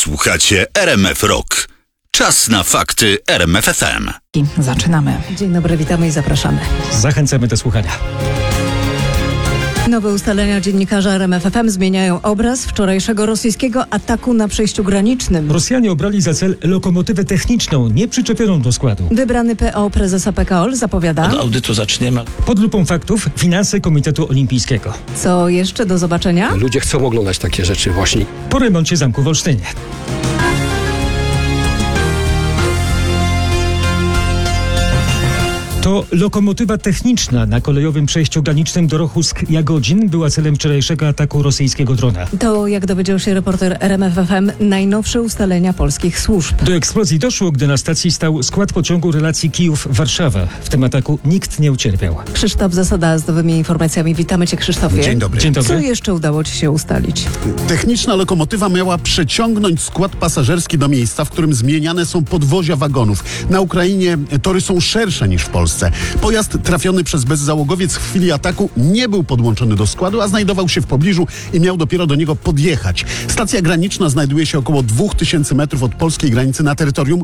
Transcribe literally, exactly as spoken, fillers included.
Słuchacie R M F Rock. Czas na fakty R M F F M. I zaczynamy. Dzień dobry, witamy i zapraszamy. Zachęcamy do słuchania. Nowe ustalenia dziennikarza R M F F M zmieniają obraz wczorajszego rosyjskiego ataku na przejściu granicznym. Rosjanie obrali za cel lokomotywę techniczną, nie przyczepioną do składu. Wybrany P O prezesa P K O L zapowiada, Od audytu zaczniemy. Pod lupą faktów finanse Komitetu Olimpijskiego. co jeszcze do zobaczenia? Ludzie chcą oglądać takie rzeczy właśnie. Po remoncie zamku w Olsztynie. To lokomotywa techniczna na kolejowym przejściu granicznym Dorochusk-Jagodzin była celem wczorajszego ataku rosyjskiego drona. To, jak dowiedział się reporter R M F F M, najnowsze ustalenia polskich służb. Do eksplozji doszło, gdy na stacji stał skład pociągu relacji Kijów-Warszawa. W tym ataku nikt nie ucierpiał. Krzysztof Zasada z nowymi informacjami. Witamy Cię, Krzysztofie. Dzień dobry. Dzień Co dobry. jeszcze udało Ci się ustalić? Techniczna lokomotywa miała przeciągnąć skład pasażerski do miejsca, w którym zmieniane są podwozia wagonów. Na Ukrainie tory są szersze niż w Polsce. Pojazd trafiony przez bezzałogowiec w chwili ataku nie był podłączony do składu, a znajdował się w pobliżu i miał dopiero do niego podjechać. Stacja graniczna znajduje się około dwóch tysięcy metrów od polskiej granicy na terytorium